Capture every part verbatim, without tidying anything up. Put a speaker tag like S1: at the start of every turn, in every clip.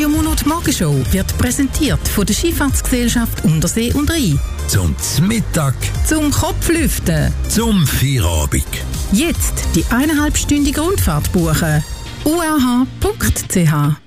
S1: Radio Monat Morgenshow wird präsentiert von der Skifahrtsgesellschaft Untersee und Rhein.
S2: Zum Mittag.
S1: Zum Kopflüften.
S2: Zum Feierabend.
S1: Jetzt die eineinhalbstündige Rundfahrt buchen. u r h punkt c h.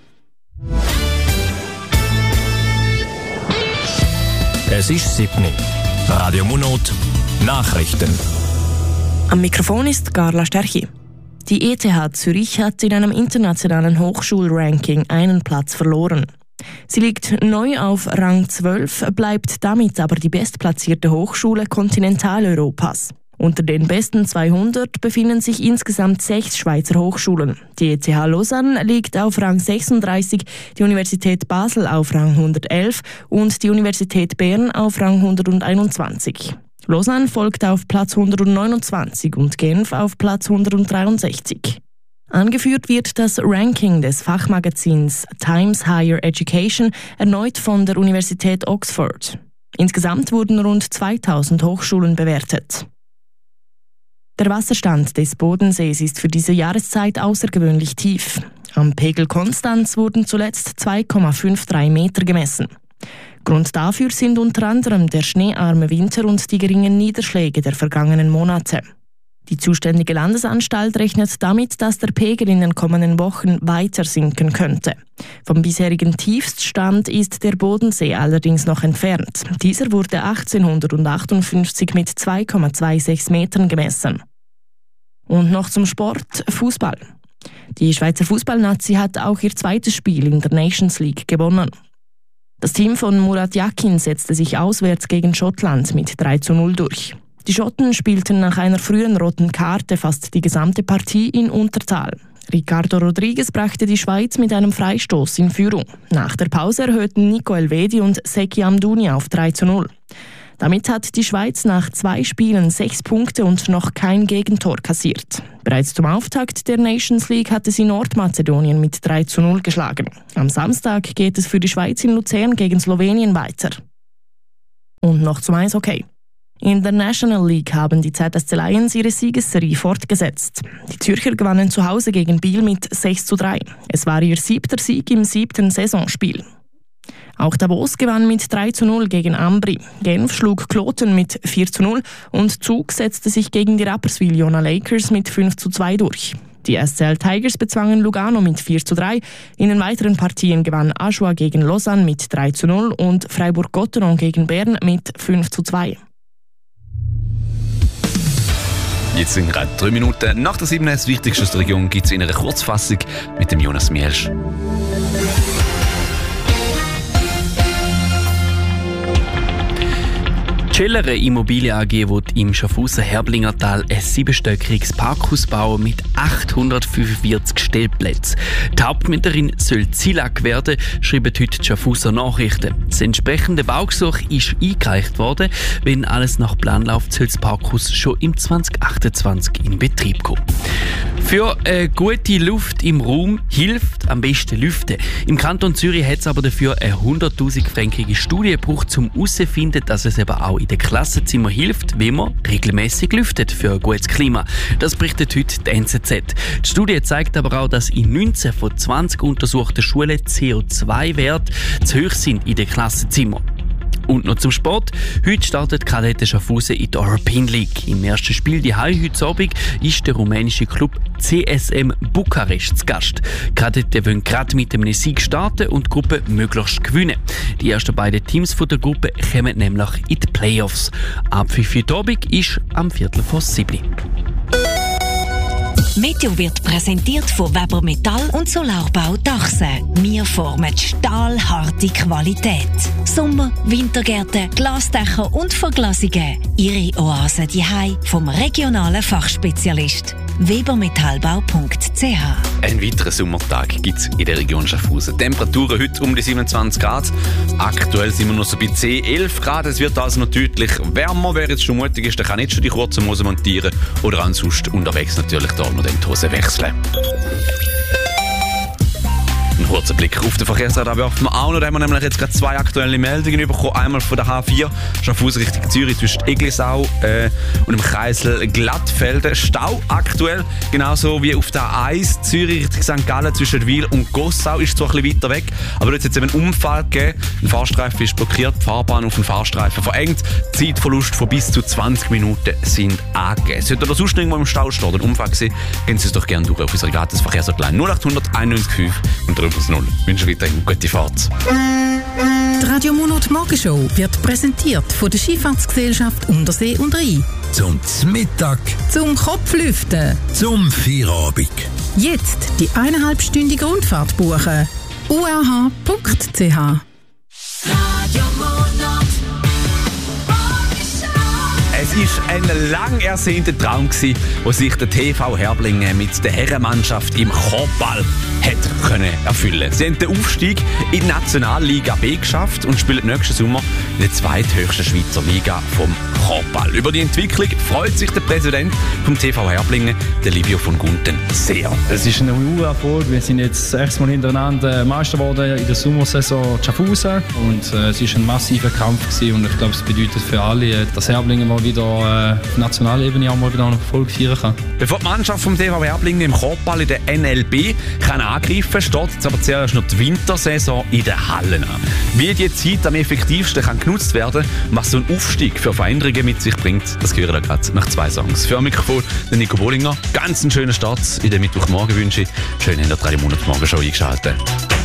S3: Es ist sieben Uhr. Radio Monat Nachrichten.
S4: Am Mikrofon ist Carla Sterchi. Die E T H Zürich hat in einem internationalen Hochschulranking einen Platz verloren. Sie liegt neu auf Rang zwölf, bleibt damit aber die bestplatzierte Hochschule Kontinentaleuropas. Unter den besten zweihundert befinden sich insgesamt sechs Schweizer Hochschulen. Die E T H Lausanne liegt auf Rang sechsunddreißig, die Universität Basel auf Rang hundertelf und die Universität Bern auf Rang hunderteinundzwanzig. Lausanne folgt auf Platz hundertneunundzwanzig und Genf auf Platz hundertdreiundsechzig. Angeführt wird das Ranking des Fachmagazins Times Higher Education erneut von der Universität Oxford. Insgesamt wurden rund zweitausend Hochschulen bewertet. Der Wasserstand des Bodensees ist für diese Jahreszeit außergewöhnlich tief. Am Pegel Konstanz wurden zuletzt zwei Komma dreiundfünfzig Meter gemessen. Grund dafür sind unter anderem der schneearme Winter und die geringen Niederschläge der vergangenen Monate. Die zuständige Landesanstalt rechnet damit, dass der Pegel in den kommenden Wochen weiter sinken könnte. Vom bisherigen Tiefststand ist der Bodensee allerdings noch entfernt. Dieser wurde achtzehnhundertachtundfünfzig mit zwei Komma sechsundzwanzig Metern gemessen. Und noch zum Sport: Fußball. Die Schweizer Fußballnazi hat auch ihr zweites Spiel in der Nations League gewonnen. Das Team von Murat Yakin setzte sich auswärts gegen Schottland mit drei zu null durch. Die Schotten spielten nach einer frühen roten Karte fast die gesamte Partie in Unterzahl. Ricardo Rodriguez brachte die Schweiz mit einem Freistoß in Führung. Nach der Pause erhöhten Nico Elvedi und Seki Amdouni auf drei zu null. Damit hat die Schweiz nach zwei Spielen sechs Punkte und noch kein Gegentor kassiert. Bereits zum Auftakt der Nations League hatte sie Nordmazedonien mit drei zu null geschlagen. Am Samstag geht es für die Schweiz in Luzern gegen Slowenien weiter. Und noch zum Eishockey. In der National League haben die Z S C Lions ihre Siegesserie fortgesetzt. Die Zürcher gewannen zu Hause gegen Biel mit sechs zu drei. Es war ihr siebter Sieg im siebten Saisonspiel. Auch Davos gewann mit drei zu null gegen Ambri. Genf schlug Kloten mit vier zu null und Zug setzte sich gegen die Rapperswil-Jona Lakers mit fünf zu zwei durch. Die S C L Tigers bezwangen Lugano mit vier zu drei. In den weiteren Partien gewann Ajoie gegen Lausanne mit drei zu null und Freiburg-Gotteron gegen Bern mit fünf zu zwei.
S5: Jetzt sind gerade drei Minuten nach der sieben. Das Wichtigste aus der Region gibt es in einer Kurzfassung mit dem Jonas Mielsch. Die Schellere Immobilien A G will im Schaffhauser Herblingertal ein siebenstöckiges Parkhaus bauen mit achthundertfünfundvierzig Stellplätzen. Die Hauptmieterin soll Zilag werden, schreiben heute die Schaffhauser Nachrichten. Das entsprechende Baugesuch ist eingereicht worden. Wenn alles nach Plan läuft, soll das Parkhaus schon im zwanzig achtundzwanzig in Betrieb kommen. Für eine gute Luft im Raum hilft am besten Lüften. Im Kanton Zürich hat es aber dafür eine hunderttausend-fränkige Studie gebraucht, um herauszufinden, dass es eben auch in den Klassenzimmern hilft, wenn man regelmäßig lüftet für ein gutes Klima. Das berichtet heute die N Z Z. Die Studie zeigt aber auch, dass in neunzehn von zwanzig untersuchten Schulen C O zwei Werte zu hoch sind in den Klassenzimmern. Und noch zum Sport. Heute startet Kadette Schaffhausen in der European League. Im ersten Spiel die heute Abend ist der rumänische Club C S M Bukarest zu Gast. Kadette wollen gerade mit einem Sieg starten und die Gruppe möglichst gewinnen. Die ersten beiden Teams von der Gruppe kommen nämlich in die Playoffs. Abpfiff heute Abend ist am Viertel vor sieben.
S6: Meteo wird präsentiert von Weber Metall und Solarbau Dachse. Wir formen stahlharte Qualität. Sommer-, Wintergärten, Glasdächer und Verglasungen. Ihre Oase daheim vom regionalen Fachspezialist. webermetallbau punkt c h.
S5: Ein weiterer Sommertag gibt es in der Region Schaffhausen. Temperaturen heute um die siebenundzwanzig Grad. Aktuell sind wir noch so bei zehn, elf Grad. Es wird also noch deutlich wärmer. Wer jetzt schon mutig ist, der kann jetzt schon die kurzen Hosen montieren oder ansonsten unterwegs natürlich da noch die Hose wechseln.
S7: Ein kurzer Blick auf den Verkehrsradar werfen wir auch noch. Da haben wir nämlich jetzt gerade zwei aktuelle Meldungen bekommen. Einmal von der H vier, Schaffhausen Richtung Zürich zwischen Eglisau äh, und dem Kreisel Glattfelden. Stau aktuell, genauso wie auf der A eins Zürich Richtung Sankt Gallen zwischen Wil und Gossau. Ist zwar ein bisschen weiter weg, aber dort hat es eben einen Unfall gegeben. Ein Fahrstreifen ist blockiert, die Fahrbahn auf den Fahrstreifen verengt. Zeitverlust von bis zu zwanzig Minuten sind angegeben. Sollte oder sonst irgendwo im Stau stehen oder ein Unfall gesehen, gehen Sie es doch gerne durch auf unsere gratis Verkehrshotline null acht null eins fünf und drei null. Ich wünsche weiterhin gute Fahrt.
S1: Die Radio Monat Morgenshow wird präsentiert von der Skifahrtsgesellschaft Untersee und Rhein.
S2: Zum Mittag,
S1: Zum Kopflüften.
S2: zum Feierabend.
S1: Jetzt die eineinhalbstündige Rundfahrt buchen. u r h punkt c h.
S7: Es war ein lang ersehnter Traum, wo sich der T V Herblingen mit der Herrenmannschaft im Korbball hat können erfüllen. Sie haben den Aufstieg in die Nationalliga B geschafft und spielen nächsten Sommer in der zweithöchsten Schweizer Liga vom Korbball. Über die Entwicklung freut sich der Präsident vom T V Herblingen, der Livio von Gunten, sehr.
S8: Es ist ein hoher Erfolg. Wir sind jetzt sechsmal hintereinander Meister geworden in der Sommersaison Schaffhausen. Und äh, es war ein massiver Kampf gewesen. Und ich glaube, es bedeutet für alle, dass Herblingen mal wieder äh, auf nationaler Ebene auch mal wieder einen Erfolg feiern kann.
S7: Bevor die Mannschaft vom T V Herblingen im Korbball in der N L B kann angreifen, steht jetzt aber zuerst noch die Wintersaison in den Hallen an. Wie die Zeit am effektivsten kann genutzt werden und was so ein Aufstieg für Veränderungen mit sich bringt, das hören wir gerade nach zwei Songs. Für Mikrofon der Nico Bollinger. Ganz einen schönen Start in den Mittwochmorgen wünsche ich. Schön, in der drei Monate Morgenshow eingeschaltet.